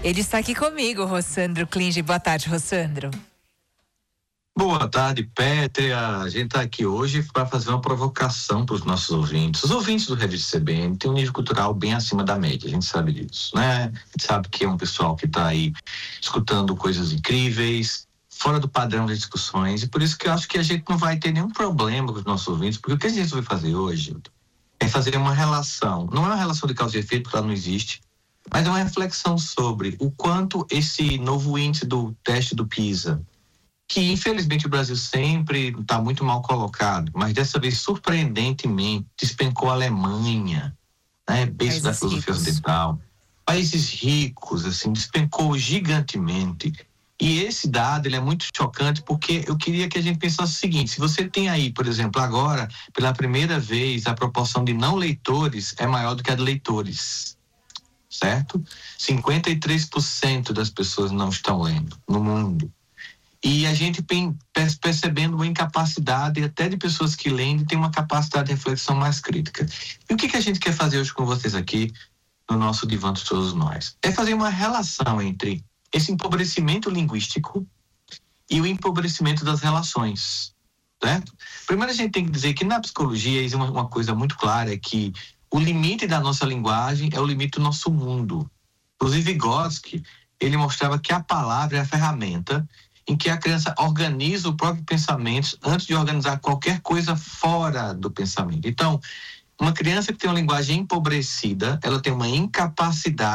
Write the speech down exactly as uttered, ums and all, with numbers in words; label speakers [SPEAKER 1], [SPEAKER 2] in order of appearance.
[SPEAKER 1] Ele está aqui comigo, Rossandro Klinge. Boa tarde, Rossandro.
[SPEAKER 2] Boa tarde, Peter. A gente está aqui hoje para fazer uma provocação para os nossos ouvintes. Os ouvintes do Rede C B N têm um nível cultural bem acima da média, a gente sabe disso, né? A gente sabe que é um pessoal que está aí escutando coisas incríveis, fora do padrão das discussões, e por isso que eu acho que a gente não vai ter nenhum problema com os nossos ouvintes, porque o que a gente vai fazer hoje é fazer uma relação, não é uma relação de causa e efeito, porque ela não existe, mas é uma reflexão sobre o quanto esse novo índice do teste do PISA, que infelizmente o Brasil sempre está muito mal colocado, mas dessa vez surpreendentemente despencou a Alemanha, né, berço da filosofia ocidental, países ricos, assim, despencou gigantemente. E esse dado, ele é muito chocante, porque eu queria que a gente pensasse o seguinte: se você tem aí, por exemplo, agora, pela primeira vez, a proporção de não leitores é maior do que a de leitores, certo? cinquenta e três por cento das pessoas não estão lendo no mundo. E a gente percebendo uma incapacidade até de pessoas que leem de ter uma capacidade de reflexão mais crítica. E o que, que a gente quer fazer hoje com vocês aqui no nosso Divã de Todos Nós? É fazer uma relação entre esse empobrecimento linguístico e o empobrecimento das relações, certo? Primeiro a gente tem que dizer que na psicologia existe uma, uma coisa muito clara, é que o limite da nossa linguagem é o limite do nosso mundo. Inclusive Vygotsky, ele mostrava que a palavra é a ferramenta em que a criança organiza o próprio pensamento antes de organizar qualquer coisa fora do pensamento. Então, uma criança que tem uma linguagem empobrecida, ela tem uma incapacidade